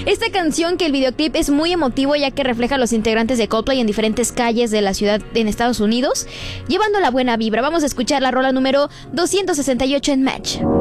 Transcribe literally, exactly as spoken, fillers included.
Esta canción, que el videoclip es muy emotivo ya que refleja a los integrantes de Coldplay en diferentes calles de la ciudad en Estados Unidos, llevando la buena vibra. Vamos a escuchar la rola número doscientos sesenta y ocho en Match.